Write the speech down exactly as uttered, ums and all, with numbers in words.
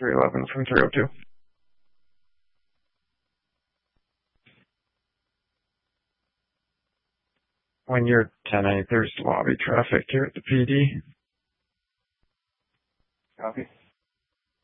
three eleven from three oh two. When you're ten eight, there's lobby traffic here at the P D. Copy.